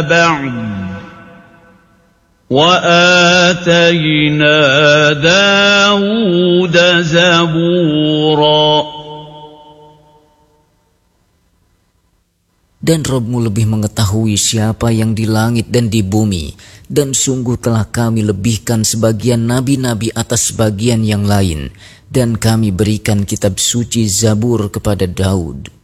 بَعْدُ وَآتَيْنَا دَاوُودَ زَبُورًا. Dan Rabb-Mu lebih mengetahui siapa yang di langit dan di bumi, dan sungguh telah kami lebihkan sebagian nabi-nabi atas sebagian yang lain, dan kami berikan kitab suci Zabur kepada Daud.